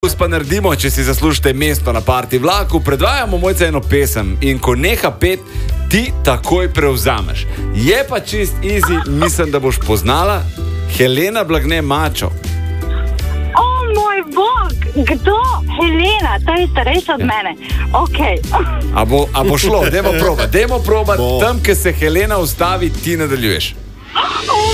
Pa naredimo, če si zaslužite mesto na party vlaku, predvajamo Mojca eno pesem in ko neha pet, ti takoj prevzameš. Je pa čist easy, mislim, da boš poznala Helena Blagne Mačo. O moj bog, kdo? Helena, ta je starejša od mene. Ok. A bo šlo, dajmo probat. Tam, kjer se Helena ustavi, ti nadaljuješ.